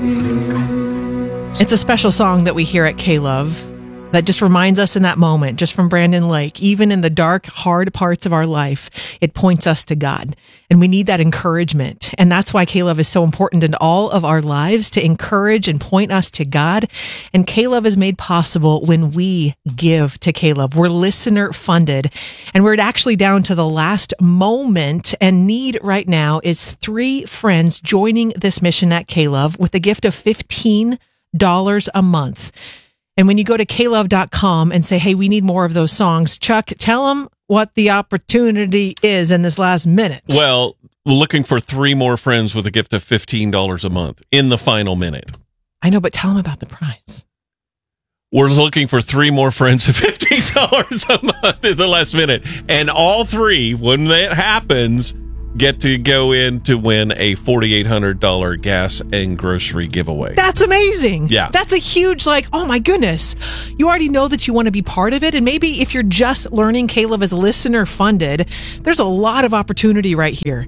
It's a special song that we hear at K-Love that just reminds us in that moment, just from Brandon Lake, even in the dark, hard parts of our life, it points us to God. And we need that encouragement. And that's why K-Love is so important in all of our lives, to encourage and point us to God. And K-Love is made possible when we give to K-Love. We're listener funded, and we're actually down to the last moment, and need right now is 3 friends joining this mission at K-Love with a gift of $15 a month. And when you go to klove.com and say, hey, we need more of those songs, Chuck, tell them what the opportunity is in this last minute. Well, we're looking for 3 more friends with a gift of $15 a month in the final minute. I know, but tell them about the prize. We're looking for 3 more friends of $15 a month in the last minute. And all 3, when that happens, get to go in to win a $4,800 gas and grocery giveaway. That's amazing. Yeah. That's a huge, oh my goodness. You already know that you want to be part of it. And maybe if you're just learning K-Love as listener funded, there's a lot of opportunity right here.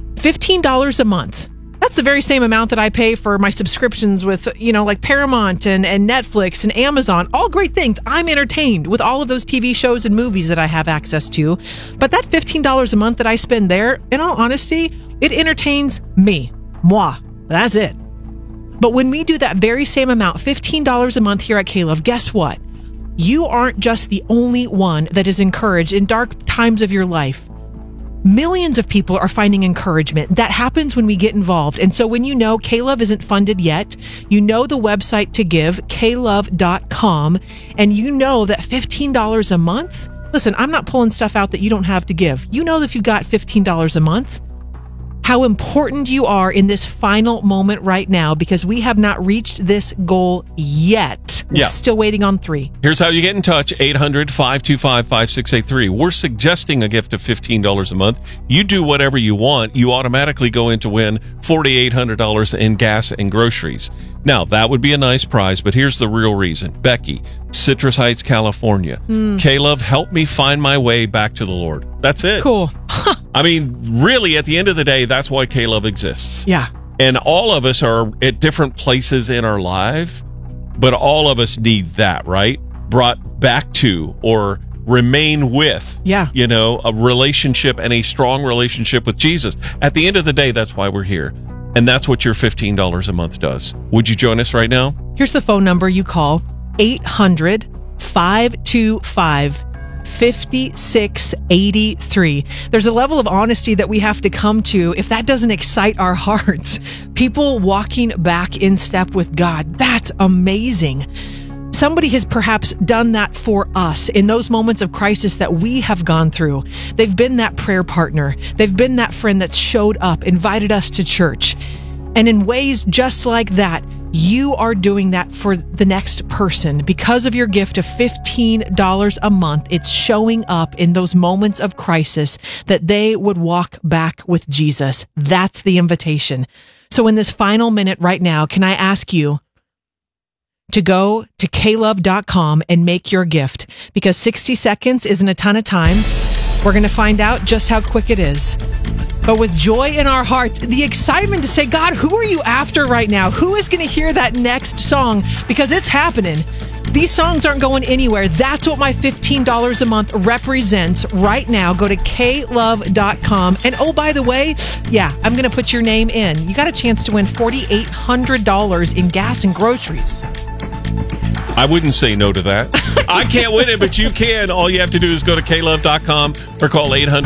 $15 a month. That's the very same amount that I pay for my subscriptions with, like Paramount and Netflix and Amazon. All great things. I'm entertained with all of those TV shows and movies that I have access to. But that $15 a month that I spend there, in all honesty, it entertains me. Moi. That's it. But when we do that very same amount, $15 a month here at K-Love, guess what? You aren't just the only one that is encouraged in dark times of your life. Millions of people are finding encouragement. That happens when we get involved. And so when you know K-Love isn't funded yet, you know the website to give, klove.com, and you know that $15 a month, listen, I'm not pulling stuff out that you don't have to give. You know that if you got $15 a month, how important you are in this final moment right now, because we have not reached this goal yet. We're still waiting on 3. Here's how you get in touch, 800-525-5683. We're suggesting a gift of $15 a month. You do whatever you want. You automatically go in to win $4,800 in gas and groceries. Now, that would be a nice prize, but here's the real reason. Becky, Citrus Heights, California. K-Love, help me find my way back to the Lord. That's it. Cool. I mean, really, at the end of the day, that's why K-Love exists. Yeah. And all of us are at different places in our life, but all of us need that, right? Brought back to or remain with, a relationship, and a strong relationship with Jesus. At the end of the day, that's why we're here. And that's what your $15 a month does. Would you join us right now? Here's the phone number you call, 800-525-5683. There's a level of honesty that we have to come to if that doesn't excite our hearts. People walking back in step with God, that's amazing. Somebody has perhaps done that for us in those moments of crisis that we have gone through. They've been that prayer partner. They've been that friend that's showed up, invited us to church. And in ways just like that, you are doing that for the next person. Because of your gift of $15 a month, it's showing up in those moments of crisis that they would walk back with Jesus. That's the invitation. So in this final minute right now, can I ask you to go to klove.com and make your gift? Because 60 seconds isn't a ton of time. We're going to find out just how quick it is. But with joy in our hearts, the excitement to say, God, who are you after right now? Who is going to hear that next song? Because it's happening. These songs aren't going anywhere. That's what my $15 a month represents right now. Go to klove.com. And oh, by the way, I'm going to put your name in. You got a chance to win $4,800 in gas and groceries. I wouldn't say no to that. I can't win it, but you can. All you have to do is go to klove.com or call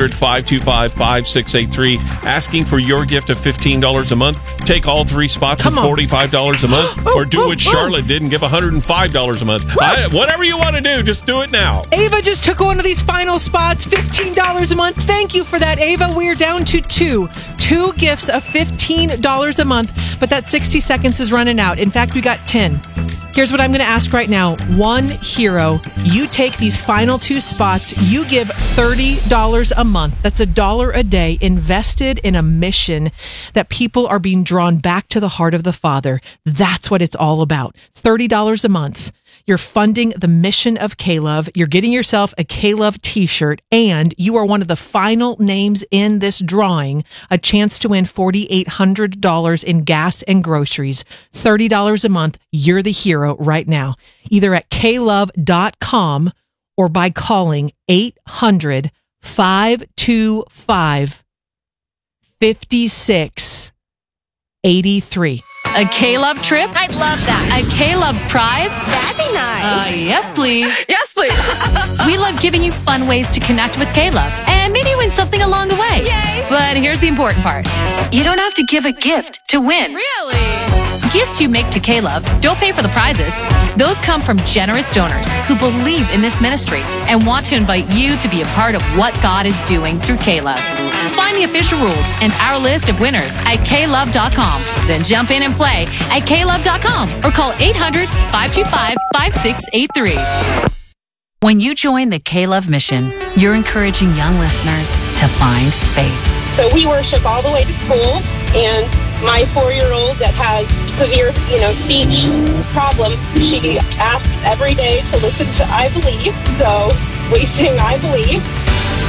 800-525-5683 asking for your gift of $15 a month. Take all 3 spots with $45 a month, or do what Charlotte did and give $105 a month. Whatever you want to do, just do it now. Ava just took one of these final spots, $15 a month. Thank you for that, Ava. We're down to 2 gifts of $15 a month, but that 60 seconds is running out. In fact, we got 10. Here's what I'm going to ask right now. One hero, you take these final 2 spots, you give $30 a month. That's $1 a day invested in a mission that people are being drawn back to the heart of the Father. That's what it's all about. $30 a month. You're funding the mission of K-Love. You're getting yourself a K-Love t-shirt, and you are one of the final names in this drawing, a chance to win $4,800 in gas and groceries, $30 a month. You're the hero right now, either at klove.com or by calling 800-525-5683. A K-Love trip? I'd love that. A K-Love prize? That'd be nice. Yes, please. Yes, please. We love giving you fun ways to connect with K-Love and maybe win something along the way. Yay! But here's the important part. You don't have to give a gift to win. Really? Gifts you make to K-Love don't pay for the prizes. Those come from generous donors who believe in this ministry and want to invite you to be a part of what God is doing through K-Love. Find the official rules and our list of winners at klove.com. Then jump in and play at klove.com or call 800-525-5683. When you join the K-Love mission, you're encouraging young listeners to find faith. So we worship all the way to school, and my 4-year-old that has severe, speech problem, she asks every day to listen to I Believe. So we sing I Believe.